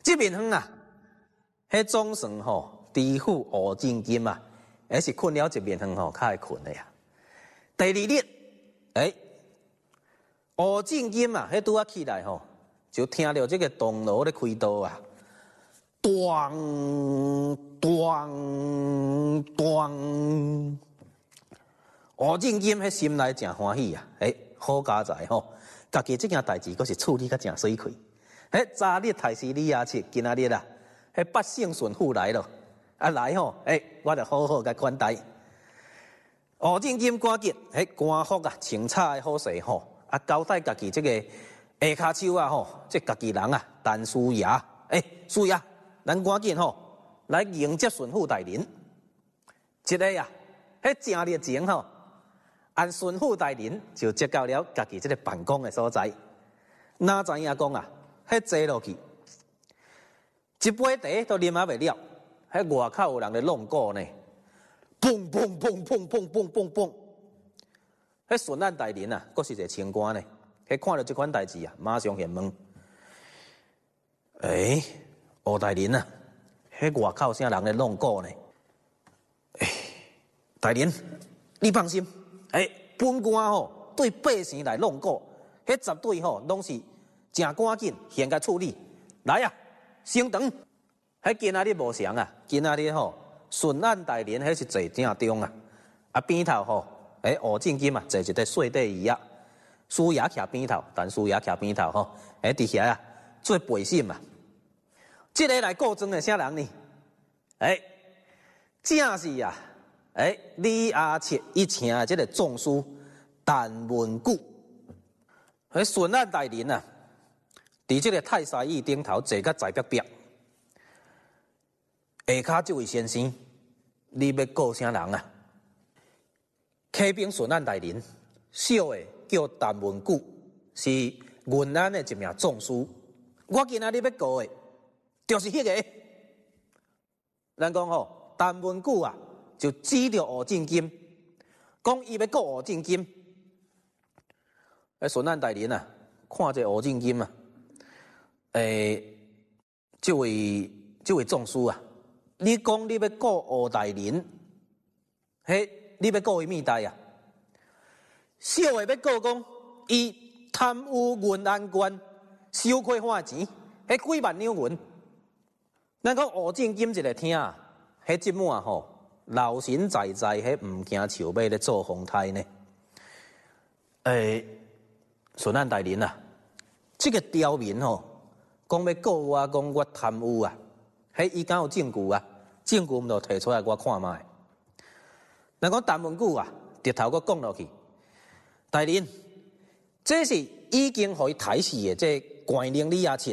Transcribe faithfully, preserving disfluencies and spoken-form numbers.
这面方啊，迄总算吼，知府吴进金啊，还是困了一面方吼，较会困的呀。第二日，诶、欸，吴进金啊，迄拄啊起来吼，就听到这个铜锣咧开刀啊，咚咚咚。吴进金迄心内真欢喜啊！诶、欸，好佳哉吼，家己这件代志阁是处理甲真水快。迄昨日太师李阿七，今仔日啊，迄百姓顺府来了，啊来吼，诶、欸，我着好好甲款待。吴进金赶紧，迄官服啊，清彩好势吼，啊交代家己这个下骹手啊吼，这家己人啊，陈师爷，诶、欸，师爷，咱赶紧吼来迎接顺府大人。一个啊，迄正热情吼。按顺府大人就接到了家己这个办公的所在，哪知影讲啊，迄坐落去，一杯茶都啉啊袂了，迄外口有人咧弄鼓呢，砰砰砰砰砰砰砰砰，迄顺安大人啊，阁是一个清官呢，迄看到这款代志啊，马上现问，诶、欸，吴大人啊，迄外口啥人咧弄鼓呢？诶、欸，大人，你放心。诶、欸，本官吼对百姓来弄鼓，迄绝对吼拢是真赶紧现甲处理。来啊，升堂！迄今仔日无常啊，今仔日吼顺安大人迄是坐正中啊，啊边头吼，诶、欸、吴进金啊坐一个细底椅啊，师爷徛边头，但师爷徛边头吼，诶伫遐啊做陪审嘛。即、这个来告状的啥人呢？诶、欸，正是啊。诶、欸，李阿七以前的这个总司陈文久，迄顺安大人啊，伫这个太师椅顶头坐甲在壁壁，下骹这位先生，你要告啥人啊？启禀顺安大人，小的叫陈文久，是云安的一名总司，我今仔日要告的，就是迄、那个。咱讲吼，陈文久啊。就指着吴进金，讲伊要告吴进金。诶，顺安大人啊，看这吴进金啊，诶、欸，这位这位总司啊，你讲你要告吴大人，嘿，你要告伊咩代啊？小的要告讲伊贪污云安县收亏花钱，迄几万两银。咱讲吴进金一个听啊，迄即满吼。老神在在，迄毋惊树尾咧做风台呢。诶、欸，顺安大人啊，这个刁民吼，讲要告我，讲我贪污啊，迄伊敢有证据啊？证据毋就摕出来我看卖。咱讲陈文久啊，直头阁讲落去，大人，这是已经互伊抬死的这官令李阿七。